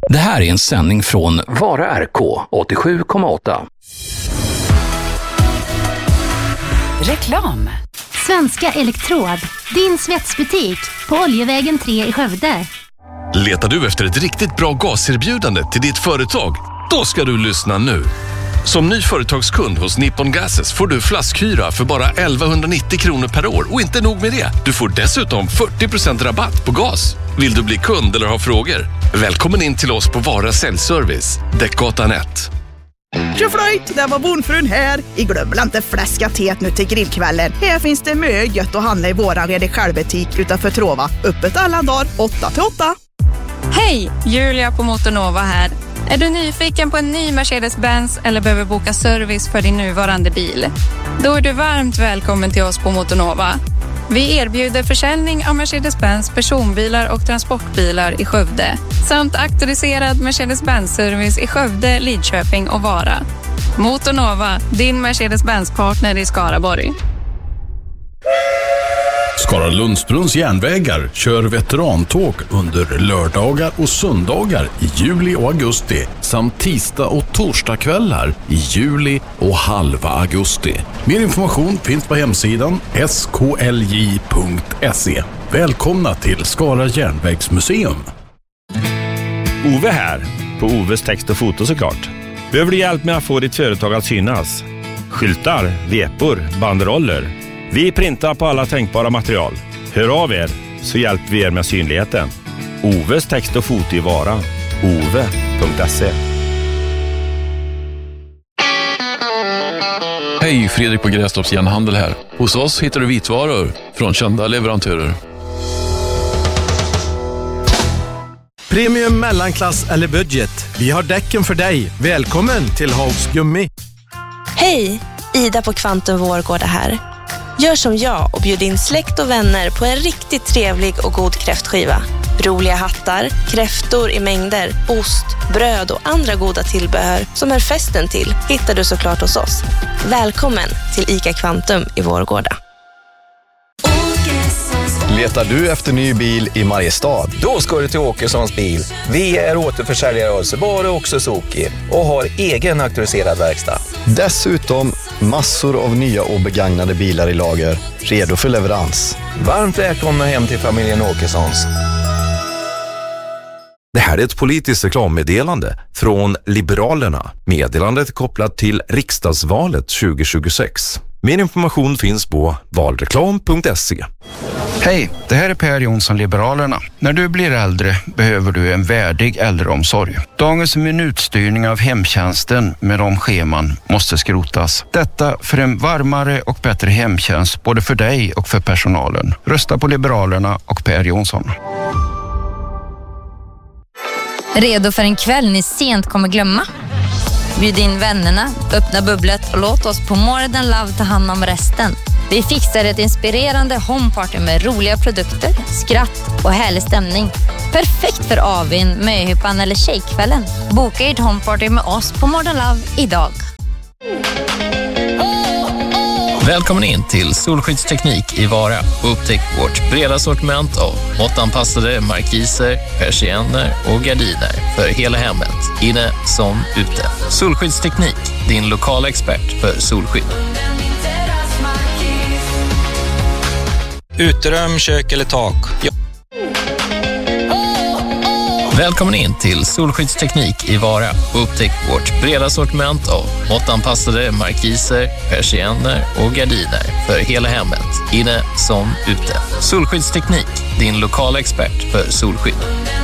Det här är en sändning från Vara RK 87,8. Reklam. Svenska Elektrod, din svetsbutik på Oljevägen 3 i Skövde. Letar du efter ett riktigt bra gaserbjudande till ditt företag? Då ska du lyssna nu. Som ny företagskund hos Nippon Gases får du flaskhyra för bara 1190 kronor per år. Och inte nog med det, du får dessutom 40% rabatt på gas. Vill du bli kund eller ha frågor? Välkommen in till oss på Vara Säljservice, Däckgatan 1. Tjoflöjt, där var bondfrun här. I glömmer inte fläska teet nu till grillkvällen. Här finns det mycket gött att handla i våran Redig självbutik utanför Trova. Öppet alla dagar 8-8. Hej, Julia på Motornova här. Är du nyfiken på en ny Mercedes-Benz eller behöver boka service för din nuvarande bil? Då är du varmt välkommen till oss på Motornova. Vi erbjuder försäljning av Mercedes-Benz personbilar och transportbilar i Skövde samt auktoriserad Mercedes-Benz-service i Skövde, Lidköping och Vara. Motornova, din Mercedes-Benz-partner i Skaraborg. Skara Lundsbrunns järnvägar kör veterantåg under lördagar och söndagar i juli och augusti samt tisdag och torsdagskvällar i juli och halva augusti. Mer information finns på hemsidan sklj.se. Välkomna till Skara järnvägsmuseum. Ove här, på Oves text och foto såklart. Behöver du hjälp med att få ditt företag att synas? Skyltar, vepor, banderoller. Vi printar på alla tänkbara material. Hör av er så hjälper vi er med synligheten. Oves text och foto i Vara. ove.se. Hej, Fredrik på Grästorps järnhandel här. Hos oss hittar du vitvaror från kända leverantörer. Premium, mellanklass eller budget. Vi har däcken för dig. Välkommen till Haugs Gummi. Hej, Ida på Kvantum Vårgårda här. Gör som jag och bjud in släkt och vänner på en riktigt trevlig och god kräftskiva. Roliga hattar, kräftor i mängder, ost, bröd och andra goda tillbehör som är festen till hittar du såklart hos oss. Välkommen till ICA Kvantum i Vårgårda. Letar du efter ny bil i Mariestad? Då ska du till Åkessons bil. Vi är återförsäljare av Subaru och Suzuki och har egen auktoriserad verkstad. Dessutom massor av nya och begagnade bilar i lager, redo för leverans. Varmt välkomna hem till familjen Åkessons. Det här är ett politiskt reklammeddelande från Liberalerna. Meddelandet är kopplat till riksdagsvalet 2026. Mer information finns på valreklam.se. Hej, det här är Per Jonsson, Liberalerna. När du blir äldre behöver du en värdig äldreomsorg. Dagens minutstyrning av hemtjänsten med de scheman måste skrotas. Detta för en varmare och bättre hemtjänst både för dig och för personalen. Rösta på Liberalerna och Per Jonsson. Redo för en kväll ni sent kommer glömma? Bjud in vännerna, öppna bubblet och låt oss på More Love ta hand om resten. Vi fixar ett inspirerande homeparty med roliga produkter, skratt och härlig stämning. Perfekt för avin, möhippan eller tjejkvällen. Boka ert homeparty med oss på More Love idag. Välkommen in till Solskyddsteknik i Vara och upptäck vårt breda sortiment av måttanpassade markiser, persienner och gardiner för hela hemmet, inne som ute. Solskyddsteknik, din lokala expert för solskydd. Uterum, kök eller tak. Ja. Välkommen in till Solskyddsteknik i Vara och upptäck vårt breda sortiment av måttanpassade markiser, persienner och gardiner för hela hemmet, inne som ute. Solskyddsteknik, din lokala expert för solskydd.